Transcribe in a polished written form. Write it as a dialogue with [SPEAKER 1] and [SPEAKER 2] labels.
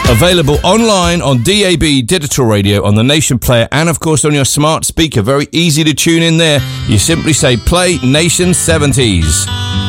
[SPEAKER 1] Available online on DAB Digital Radio, on the Nation Player, and of course on your smart speaker. Very easy to tune in there. You simply say play Nation 70s.